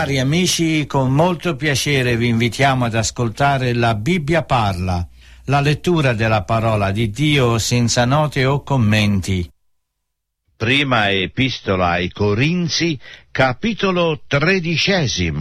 Cari amici, con molto piacere vi invitiamo ad ascoltare La Bibbia parla, la lettura della parola di Dio senza note o commenti. Prima epistola ai Corinzi, capitolo 13.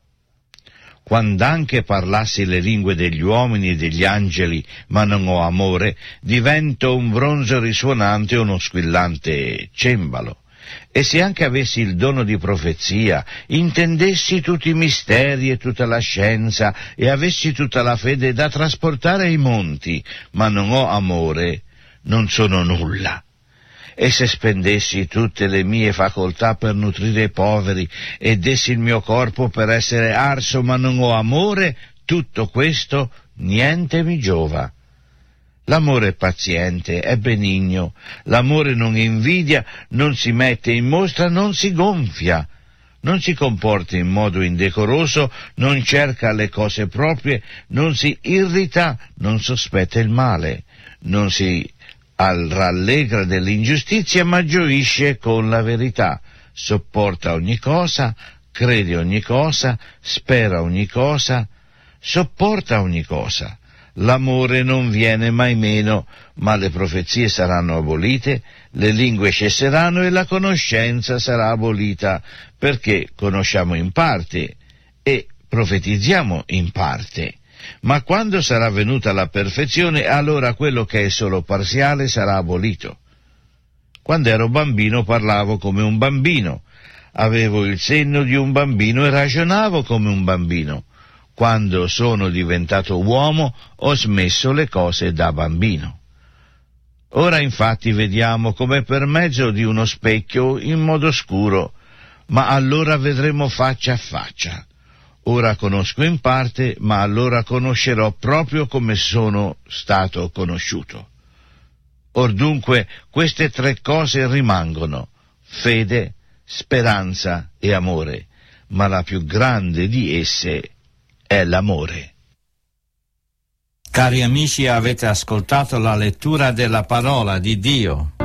Quand'anche parlassi le lingue degli uomini e degli angeli, ma non ho amore, divento un bronzo risuonante o uno squillante cembalo. E se anche avessi il dono di profezia, intendessi tutti i misteri e tutta la scienza, e avessi tutta la fede da trasportare ai monti, ma non ho amore, non sono nulla. E se spendessi tutte le mie facoltà per nutrire i poveri, e dessi il mio corpo per essere arso, ma non ho amore, tutto questo niente mi giova. L'amore è paziente, è benigno, l'amore non invidia, non si mette in mostra, non si gonfia, non si comporta in modo indecoroso, non cerca le cose proprie, non si irrita, non sospetta il male, non si rallegra dell'ingiustizia, ma gioisce con la verità, sopporta ogni cosa, crede ogni cosa, spera ogni cosa, sopporta ogni cosa. L'amore non viene mai meno, ma le profezie saranno abolite, le lingue cesseranno e la conoscenza sarà abolita, perché conosciamo in parte e profetizziamo in parte. Ma quando sarà venuta la perfezione, allora quello che è solo parziale sarà abolito. Quando ero bambino parlavo come un bambino, avevo il senno di un bambino e ragionavo come un bambino. Quando sono diventato uomo ho smesso le cose da bambino. Ora infatti vediamo come per mezzo di uno specchio in modo scuro, ma allora vedremo faccia a faccia. Ora conosco in parte, ma allora conoscerò proprio come sono stato conosciuto. Or dunque queste tre cose rimangono: fede, speranza e amore, ma la più grande di esse è l'amore. Cari amici, avete ascoltato la lettura della parola di Dio.